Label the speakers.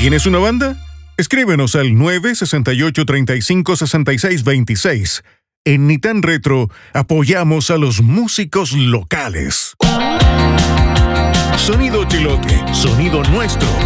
Speaker 1: ¿Tienes una banda? Escríbenos al 968-356626. En Nitan Retro apoyamos a los músicos locales. Sonido Chilote, sonido nuestro.